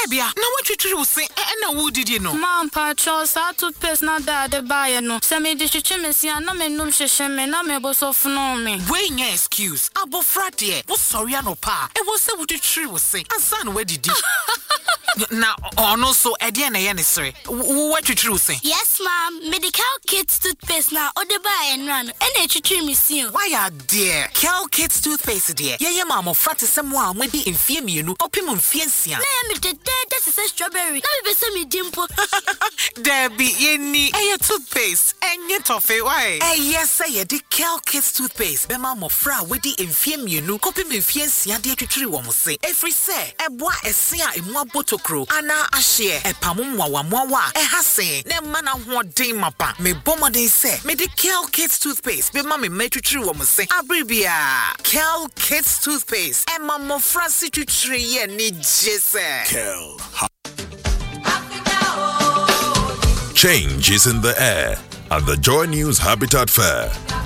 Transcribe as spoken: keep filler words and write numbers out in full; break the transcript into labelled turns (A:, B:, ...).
A: Ebia, na what you say? And who did you know?
B: Mom, Pacho, sa toothpaste na da de buy no. Se me di chichimesi na me num shesheme na me bo so fno me.
A: Wey nya excuse. Abofra de. Wo sorry ano pa. E wo say wo twetwe wo say. Ansan we didi. Na ono so e de na ye ne sere. Wo twetwe wo say.
C: Yes, ma'am. Medical Kids toothpaste na o de buy en ran. E na twetwe mi si.
A: Why are there? Cal Kids toothpaste there. Ye ye mama frate sem wa amadi enfie mienu. Opim enfie nsia.
C: Na me de de that's a strawberry. Na me be say me dimpo.
A: Debbie, ye ni e toothpaste. Enye tofe why? Eh yes, say the Cal Kids toothpaste. Be mama fra we di enfie mienu. Opim enfie nsia de twetwe wo mo say. Every say e boa ese a emu abotokro. Ana ahye e pamomwa wa mwa e ha say. Na mana ho den mapa. Me bomoden say. Me the Cal Kids toothpaste. Be mama me twetwe wo mo say. Abribia. Cal Kids toothpaste. E mama fra si twetwe ye ni jese.
D: Cal. Change is in the air at the Joy News Habitat Fair.